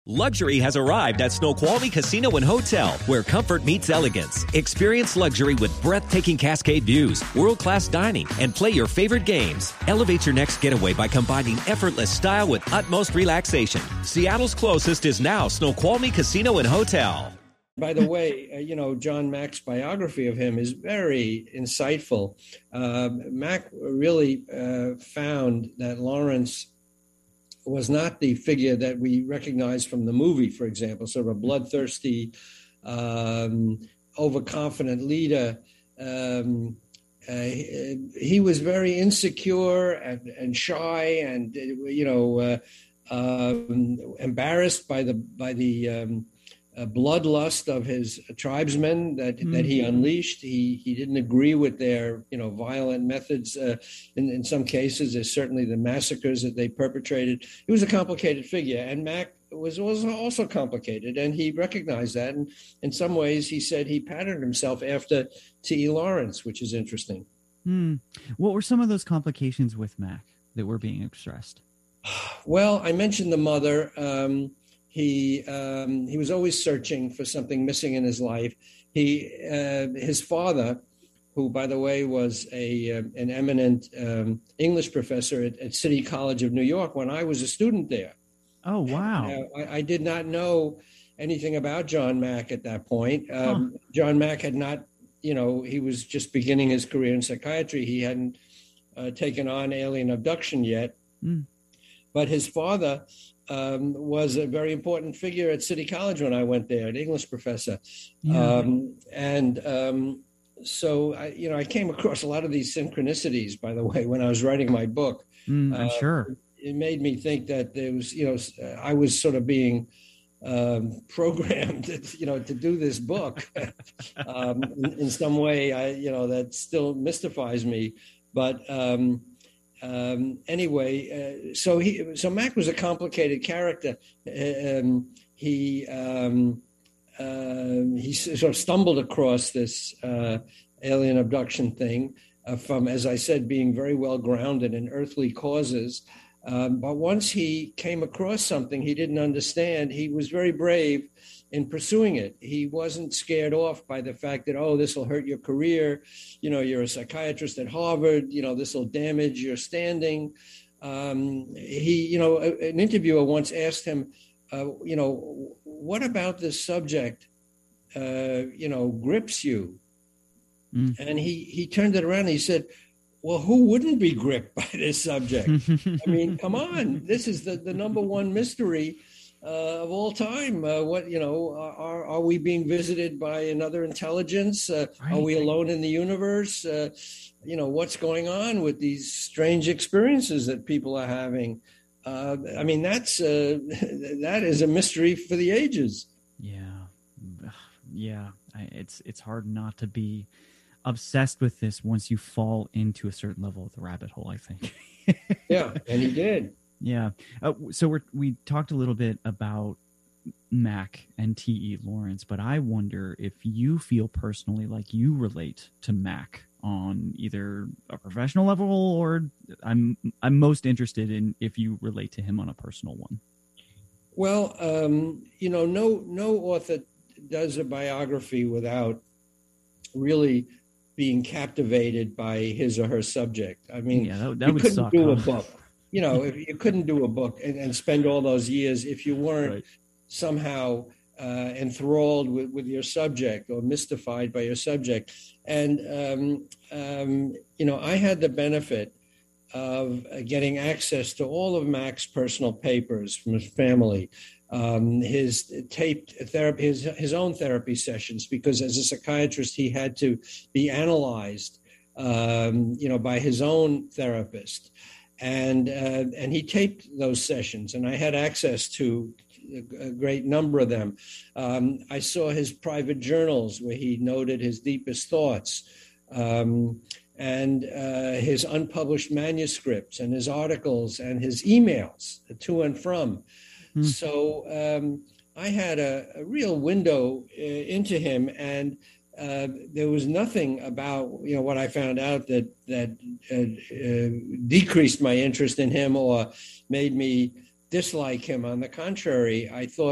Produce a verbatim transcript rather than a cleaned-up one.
Luxury has arrived at Snoqualmie Casino and Hotel, where comfort meets elegance. Experience luxury with breathtaking cascade views, world-class dining, and play your favorite games. Elevate your next getaway by combining effortless style with utmost relaxation. Seattle's closest is now Snoqualmie Casino and Hotel. By the way, uh, you know, John Mack's biography of him is very insightful. Uh, Mack really uh, found that Lawrence was not the figure that we recognize from the movie, for example, sort of a bloodthirsty, um, overconfident leader. Um, uh, he, he was very insecure and, and shy, and you know, uh, um, embarrassed by the by the um, uh, bloodlust of his tribesmen that mm-hmm. that he unleashed. He he didn't agree with their you know violent methods. Uh, in in some cases, there's certainly the massacres that they perpetrated. He was a complicated figure, and Mack was was also complicated, and he recognized that. And in some ways, he said he patterned himself after T E Lawrence, which is interesting. Hmm. What were some of those complications with Mack that were being expressed? Well, I mentioned the mother. Um, He um, he was always searching for something missing in his life. He uh, his father, who by the way was a uh, an eminent um, English professor at, at City College of New York when I was a student there. Oh wow! Uh, I, I did not know anything about John Mack at that point. Um, huh. John Mack had not, you know, he was just beginning his career in psychiatry. He hadn't uh, taken on alien abduction yet, mm. but his father. Um, was a very important figure at City College when I went there, an English professor. Yeah. Um, and um, so, I, you know, I came across a lot of these synchronicities, by the way, when I was writing my book. Mm, I'm uh, sure. It made me think that there was, you know, I was sort of being um, programmed, you know, to do this book. um, in, in some way, I, you know, that still mystifies me. But um Um, anyway, uh, so he, so Mack was a complicated character. Um, he um, uh, he sort of stumbled across this uh, alien abduction thing uh, from, as I said, being very well grounded in earthly causes. Um, but once he came across something he didn't understand, he was very brave in pursuing it. He wasn't scared off by the fact that, oh, this will hurt your career. You know, you're a psychiatrist at Harvard. You know, this will damage your standing. Um, he, you know, a, an interviewer once asked him, uh, you know, what about this subject, uh, you know, grips you? Mm. And he, he turned it around and he said, well, who wouldn't be gripped by this subject? I mean, come on. This is the, the number one mystery Uh, of all time. Uh, what, you know, are, are we being visited by another intelligence? Uh, right. Are we alone in the universe? Uh, you know, what's going on with these strange experiences that people are having? Uh, I mean, that's uh, that is a mystery for the ages. Yeah. Yeah. I, it's, it's hard not to be obsessed with this once you fall into a certain level of the rabbit hole, I think. Yeah. And he did. Yeah. Uh, so we're, we talked a little bit about Mack and T E Lawrence, but I wonder if you feel personally like you relate to Mack on either a professional level, or I'm I'm most interested in if you relate to him on a personal one. Well, um, you know, no no author does a biography without really being captivated by his or her subject. I mean, yeah, that, that you would couldn't suck, do huh? a book. You know, if you couldn't do a book and, and spend all those years if you weren't right. somehow uh, enthralled with, with your subject or mystified by your subject. And, um, um, you know, I had the benefit of getting access to all of Mack's personal papers from his family, um, his taped therapy, his, his own therapy sessions, because as a psychiatrist, he had to be analyzed, um, you know, by his own therapist. And uh, and he taped those sessions, and I had access to a great number of them. Um, I saw his private journals where he noted his deepest thoughts, um, and uh, his unpublished manuscripts, and his articles, and his emails to and from. Mm. So um, I had a, a real window uh, into him, and Uh, there was nothing about, you know, what I found out that that uh, uh, decreased my interest in him or made me dislike him. On the contrary, I thought